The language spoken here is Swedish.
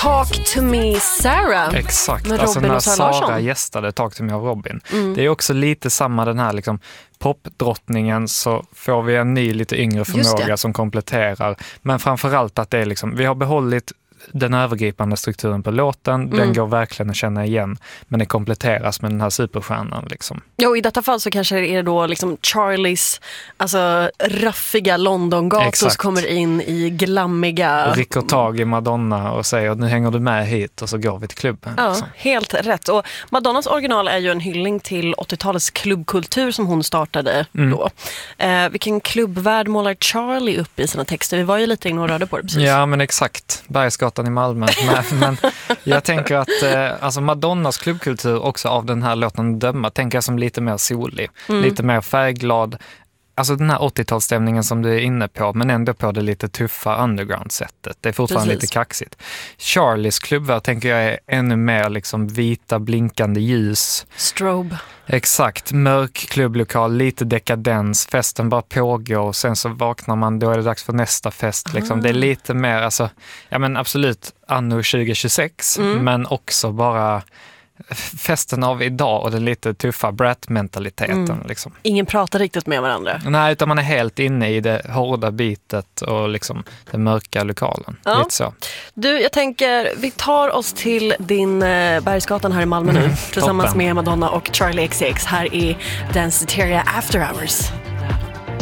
Talk to me Sarah. Exakt, med alltså Robin när och Sara Sara Larsson. gästade Talk to me av Robin. Det är också lite samma den här liksom popdrottningen, så får vi en ny lite yngre förmåga som kompletterar. Men framförallt att det är liksom, vi har behållit den övergripande strukturen på låten, den går verkligen att känna igen, men det kompletteras med den här superstjärnan liksom. Ja, i detta fall så kanske det är då liksom Charlies alltså raffiga Londongator som kommer in i glammiga... Och rycker tag i Madonna och säger nu hänger du med hit och så går vi till klubben. Ja, liksom. helt rätt. Och Madonnas original är ju en hyllning till 80-talets klubbkultur som hon startade då. Vilken klubbvärld målar Charlie upp i sina texter? Vi var ju lite inne och rörde på det precis. Ja, men exakt. Bergsgatan i Malmö. Men jag tänker att alltså Madonnas klubbkultur också av den här låten döma tänker jag som lite mer solig. Lite mer färgglad. Alltså den här 80-talsstämningen som du är inne på, men ändå på det lite tuffa underground-sättet. Det är fortfarande lite kaxigt. Charlies klubbvärld tänker jag är ännu mer liksom vita blinkande ljus. Strobe. Exakt, mörk klubblokal, lite dekadens, festen bara pågår och sen så vaknar man, då är det dags för nästa fest. Liksom. Det är lite mer, alltså, ja men absolut anno 2026, men också bara festen av idag och den lite tuffa brat-mentaliteten. Liksom. Ingen pratar riktigt med varandra. Nej, utan man är helt inne i det hårda bitet och liksom den mörka lokalen. Ja. Lite så. Du, jag tänker, vi tar oss till din Bergsgatan här i Malmö nu tillsammans med Madonna och Charlie XCX här i Danceteria After Hours.